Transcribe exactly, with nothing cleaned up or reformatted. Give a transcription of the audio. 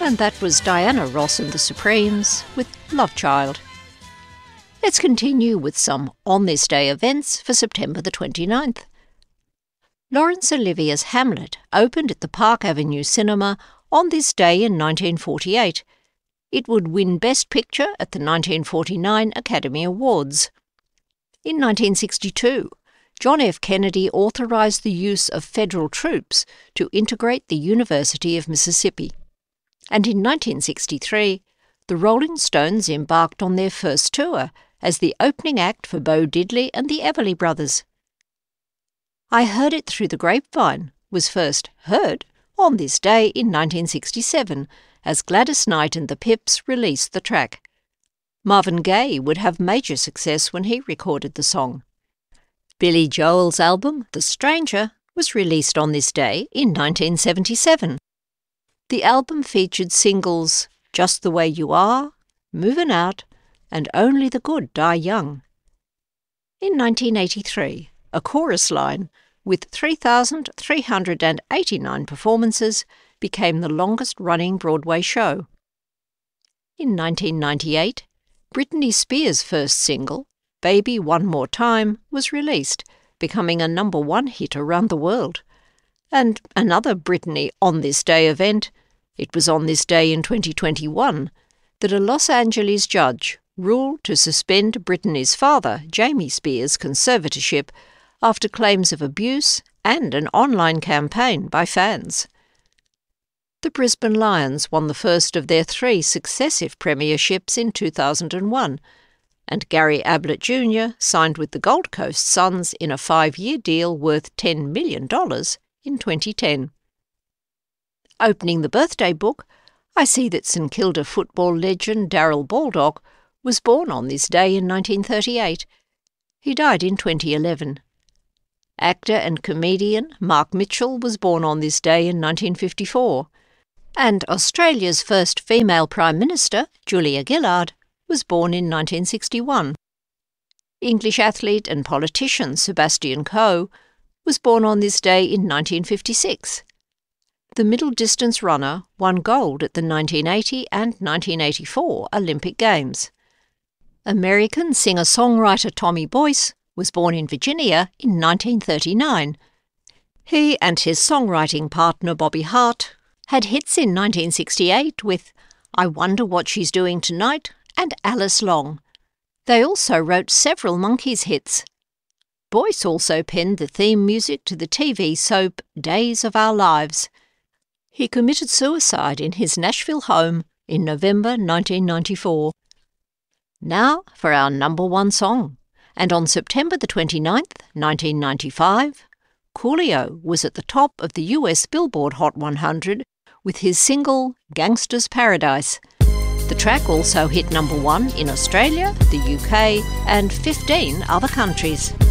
And that was Diana Ross and the Supremes with Love Child. Let's continue with some On This Day events for September the twenty-ninth. Laurence Olivier's Hamlet opened at the Park Avenue Cinema on this day in nineteen forty-eight. It would win Best Picture at the nineteen forty-nine Academy Awards. In nineteen sixty-two, John F. Kennedy authorized the use of federal troops to integrate the University of Mississippi. And in nineteen sixty-three, the Rolling Stones embarked on their first tour as the opening act for Bo Diddley and the Everly Brothers. I Heard It Through the Grapevine was first heard on this day in nineteen sixty-seven as Gladys Knight and the Pips released the track. Marvin Gaye would have major success when he recorded the song. Billy Joel's album, The Stranger, was released on this day in nineteen seventy-seven. The album featured singles Just the Way You Are, Movin' Out, and Only the Good Die Young. In nineteen eighty-three, a chorus line with three thousand three hundred eighty-nine performances became the longest-running Broadway show. In nineteen ninety-eight, Britney Spears' first single, Baby One More Time, was released, becoming a number one hit around the world. And another Britney On This Day event, it was on this day in twenty twenty-one that a Los Angeles judge ruled to suspend Britney's father, Jamie Spears' conservatorship after claims of abuse and an online campaign by fans. The Brisbane Lions won the first of their three successive premierships in two thousand one, and Gary Ablett Junior signed with the Gold Coast Suns in a five-year deal worth ten million dollars in twenty ten. Opening the birthday book, I see that St Kilda football legend Darryl Baldock was born on this day in nineteen thirty-eight. He died in twenty eleven. Actor and comedian Mark Mitchell was born on this day in nineteen fifty-four. And Australia's first female Prime Minister, Julia Gillard, was born in nineteen sixty-one. English athlete and politician Sebastian Coe was born on this day in nineteen fifty-six. The middle distance runner won gold at the nineteen eighty and nineteen eighty-four Olympic Games. American singer-songwriter Tommy Boyce was born in Virginia in nineteen thirty-nine. He and his songwriting partner Bobby Hart had hits in nineteen sixty-eight with I Wonder What She's Doing Tonight and Alice Long. They also wrote several Monkees hits. Boyce also penned the theme music to the T V soap Days of Our Lives. He committed suicide in his Nashville home in November nineteen ninety-four. Now for our number one song. And on September the twenty-ninth, nineteen ninety-five, Coolio was at the top of the U S Billboard Hot one hundred with his single Gangsta's Paradise. The track also hit number one in Australia, the U K, and fifteen other countries.